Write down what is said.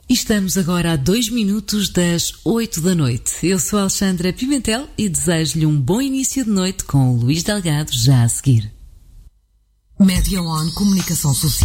E estamos agora a 2 minutos das 8 da noite. Eu sou a Alexandra Pimentel e desejo-lhe um bom início de noite com o Luís Delgado já a seguir. Media One Comunicação Social.